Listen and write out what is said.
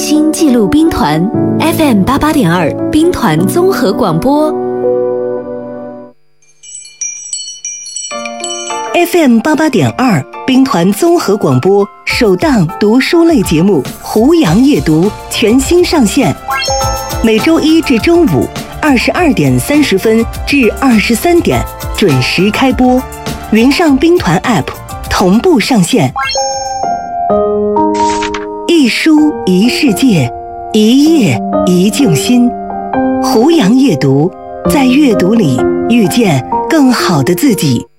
心记录兵团 FM88.2 兵团综合广播。 FM88.2 兵团综合广播首档读书类节目《胡杨夜读》全新上线，每周一至周五22点30分至23点准时开播，云上兵团 App 同步上线。一书一世界，一页一静心。胡杨夜读，在阅读里遇见更好的自己。